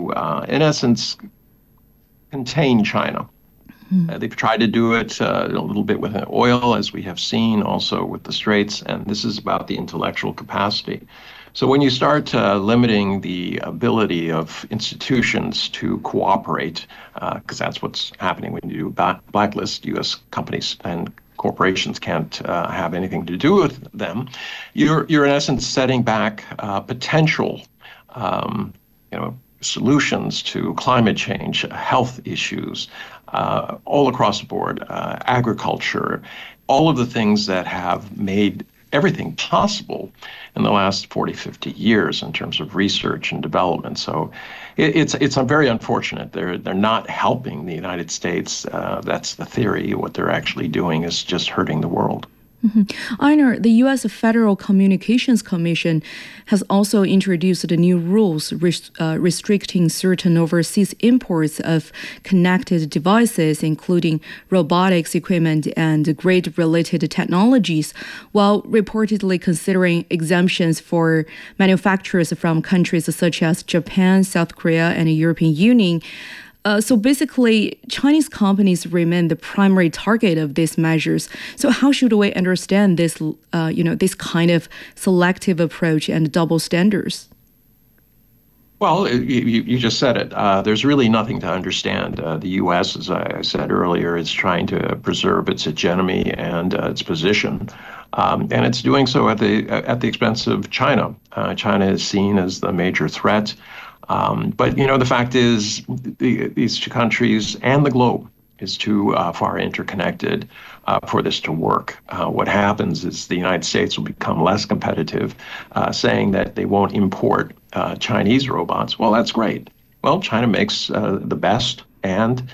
to, in essence, contain China. They've tried to do it a little bit with oil, as we have seen, also with the Straits, and this is about the intellectual capacity. So when you start limiting the ability of institutions to cooperate, because that's what's happening when you blacklist U.S. companies and corporations can't have anything to do with them, you're in essence setting back potential, solutions to climate change, health issues, all across the board, agriculture, all of the things that have made everything possible in the last 40, 50 years in terms of research and development. So it's very unfortunate. They're not helping the United States. That's the theory. What they're actually doing is just hurting the world. Einar, the U.S. Federal Communications Commission has also introduced new rules restricting certain overseas imports of connected devices, including robotics equipment and grid-related technologies, while reportedly considering exemptions for manufacturers from countries such as Japan, South Korea, and the European Union. So basically, Chinese companies remain the primary target of these measures. So how should we understand this, this kind of selective approach and double standards? Well, you just said it. There's really nothing to understand. The U.S., as I said earlier, is trying to preserve its hegemony and its position. And it's doing so at the expense of China. China is seen as the major threat. But, the fact is these two countries and the globe is too far interconnected for this to work. What happens is the United States will become less competitive, saying that they won't import Chinese robots. Well, that's great. Well, China makes the best and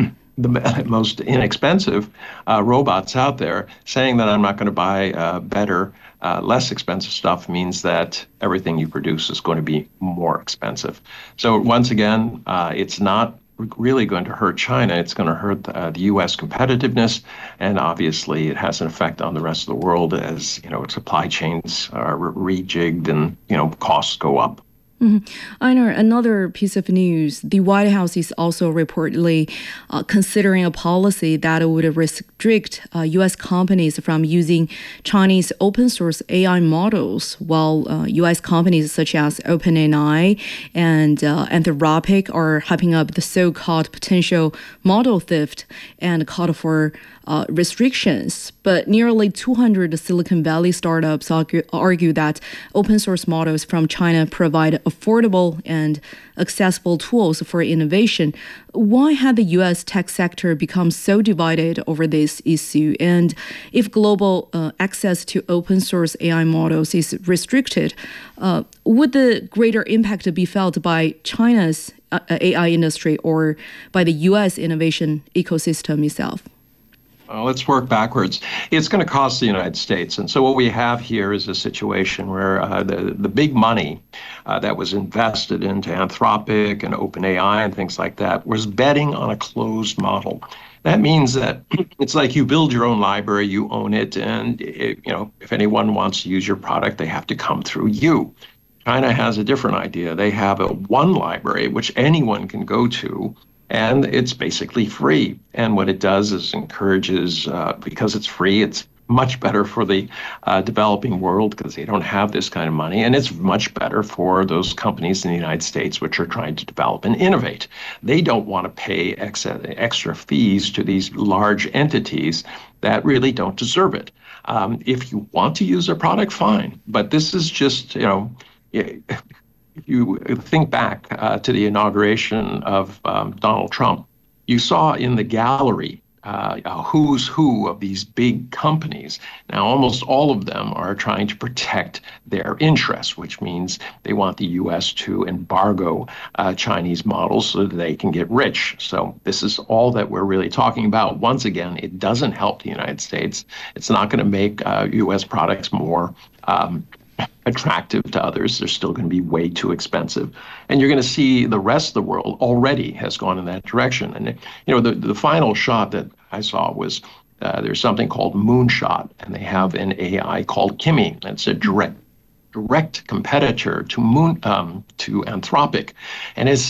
the most inexpensive robots out there. Saying that I'm not going to buy better, less expensive stuff means that everything you produce is going to be more expensive. So once again, it's not really going to hurt China. It's going to hurt the U.S. competitiveness, and obviously it has an effect on the rest of the world as supply chains are rejigged and costs go up. Einar, another piece of news, the White House is also reportedly considering a policy that would restrict U.S. companies from using Chinese open source AI models, while U.S. companies such as OpenAI and Anthropic are hyping up the so-called potential model theft and called for restrictions. But nearly 200 Silicon Valley startups argue that open source models from China provide affordable and accessible tools for innovation. Why had the U.S. tech sector become so divided over this issue? And if global access to open source AI models is restricted, would the greater impact be felt by China's AI industry or by the U.S. innovation ecosystem itself? Let's work backwards. It's going to cost the United States. And so what we have here is a situation where the big money that was invested into Anthropic and OpenAI and things like that was betting on a closed model. That means that it's like you build your own library, you own it, and if anyone wants to use your product, they have to come through you. China has a different idea. They have one library which anyone can go to, and it's basically free. And what it does is encourages, because it's free, it's much better for the developing world because they don't have this kind of money. And it's much better for those companies in the United States which are trying to develop and innovate. They don't want to pay extra fees to these large entities that really don't deserve it. If you want to use their product, fine. But this is just, if you think back to the inauguration of Donald Trump, you saw in the gallery a who's who of these big companies. Now, almost all of them are trying to protect their interests, which means they want the U.S. to embargo Chinese models so that they can get rich. So this is all that we're really talking about. Once again, it doesn't help the United States. It's not going to make U.S. products more attractive to others. They're still going to be way too expensive. And you're going to see the rest of the world already has gone in that direction. And, the final shot that I saw was there's something called Moonshot, and they have an AI called Kimi. It's a direct competitor to Anthropic. And